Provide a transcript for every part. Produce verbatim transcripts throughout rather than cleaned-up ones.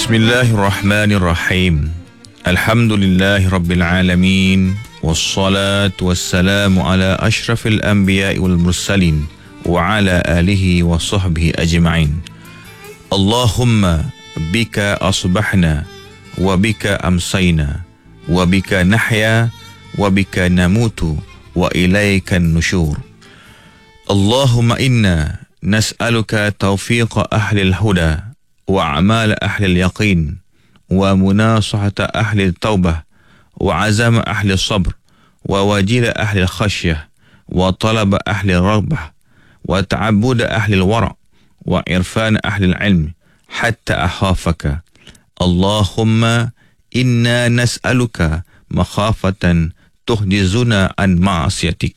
Bismillahirrahmanirrahim. Alhamdulillahi rabbil alamin. Wassalatu wassalamu ala ashrafil anbiya'i wal mursalin wa ala alihi wa sahbihi ajma'in. Allahumma bika asbahna wa bika amsayna wa bika nahya wa bika namutu wa ilaikan nusyur. Allahumma inna nas'aluka tawfiqa ahli al-huda wa a'mal ahli al-yaqin wa munasahata ahli al-taubah wa azama ahli al-sabr wa wajila ahli al-khashyah wa talaba ahli al-raghbah wa ta'abbuda ahli al-wara' wa irfan ahli al-ilm hatta akhafaka. Allahumma inna nas'aluka makhafatan tuhdizuna an ma'asiyatik.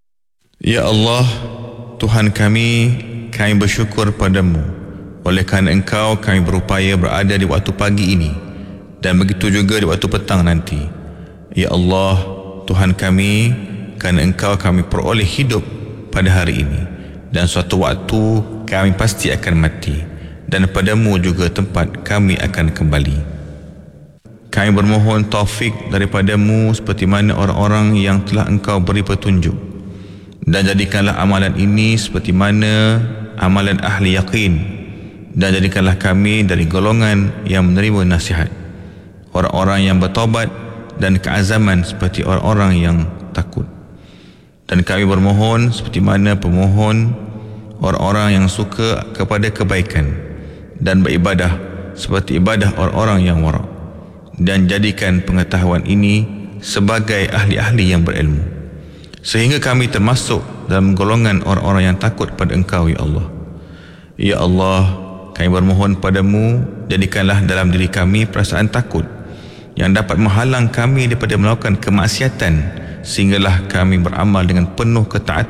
Ya Allah, Tuhan kami, kami bersyukur padamu oleh kerana Engkau kami berupaya berada di waktu pagi ini dan begitu juga di waktu petang nanti. Ya Allah, Tuhan kami, kerana Engkau kami peroleh hidup pada hari ini dan suatu waktu kami pasti akan mati dan padamu juga tempat kami akan kembali. Kami bermohon taufik daripadamu seperti mana orang-orang yang telah Engkau beri petunjuk, dan jadikanlah amalan ini seperti mana amalan ahli yaqin, dan jadikanlah kami dari golongan yang menerima nasihat, orang-orang yang bertaubat dan keazaman seperti orang-orang yang takut. Dan kami bermohon seperti mana pemohon, orang-orang yang suka kepada kebaikan dan beribadah seperti ibadah orang-orang yang wara', dan jadikan pengetahuan ini sebagai ahli-ahli yang berilmu, sehingga kami termasuk dalam golongan orang-orang yang takut pada Engkau, ya Allah. Ya Allah, kami bermohon padamu, jadikanlah dalam diri kami perasaan takut yang dapat menghalang kami daripada melakukan kemaksiatan, sehinggalah kami beramal dengan penuh ketaatan